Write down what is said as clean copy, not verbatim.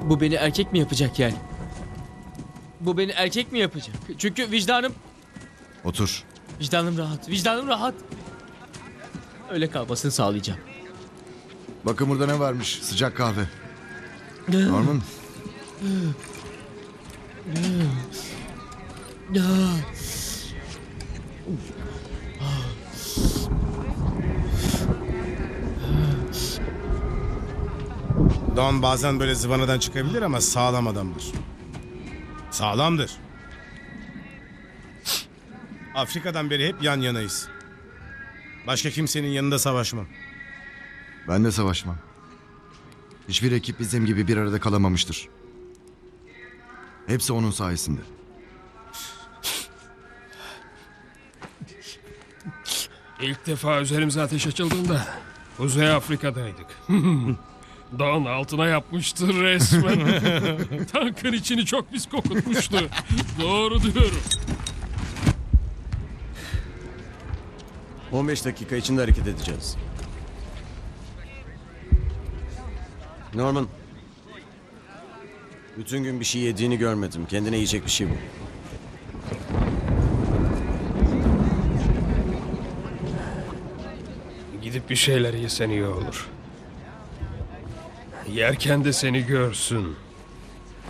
Bu beni erkek mi yapacak yani? Bu beni erkek mi yapacak? Çünkü Otur. vicdanım rahat. Vicdanım rahat. Öyle kalmasını sağlayacağım. Bakın burada ne varmış? Sıcak kahve. Norman. Don bazen böyle zıvanadan çıkabilir ama sağlam adamdır. Sağlamdır. Afrika'dan beri hep yan yanayız. Başka kimsenin yanında savaşmam. Ben de savaşmam. Hiçbir ekip bizim gibi bir arada kalamamıştır. Hepsi onun sayesinde. İlk defa üzerimize ateş açıldığında Kuzey Afrika'daydık. Dağın altına yapmıştı resmen. Tankın içini çok pis kokutmuştu. Doğru diyorum. 15 dakika içinde hareket edeceğiz. Norman. Bütün gün bir şey yediğini görmedim. Kendine yiyecek bir şey bul. Gidip bir şeyler yesen iyi olur. Yerken de seni görsün.